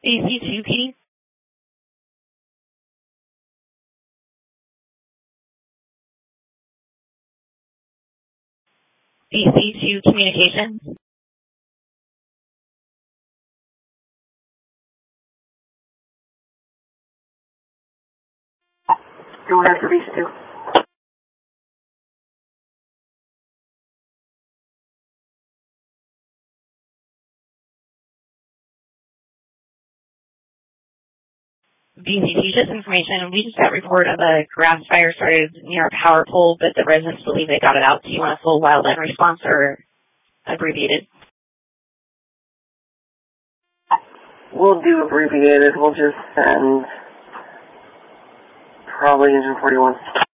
BC2PD. BC2 Communications. Go ahead for BC2. BC2 just information. We just got a report of a grass fire started near a power pole, but the residents believe they got it out. Do you want a full wildland response or abbreviated? We'll do abbreviated. We'll just send probably Engine 41.